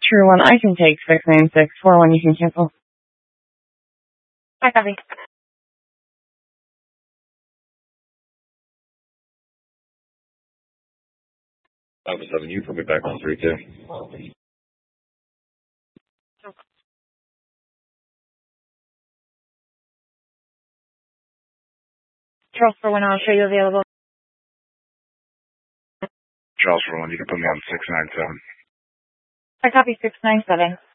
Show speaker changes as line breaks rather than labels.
True one, I can take 696. 41, you can cancel.
I copy.
Alpha 7, you put me back on 3-2.
Charles for 1, I'll show you available.
Charles for 1, you can put me on 697.
I copy 697.